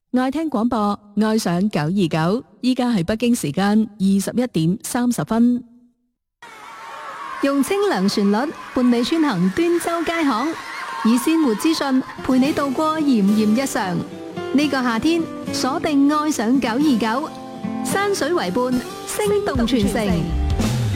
愛聽廣播，愛上929，依家係北京時間21:30。用清涼旋律伴你穿行端州街巷，以鮮活資訊陪你度過炎炎日常。呢個夏天，鎖定愛上929，山水為伴，聲動全城。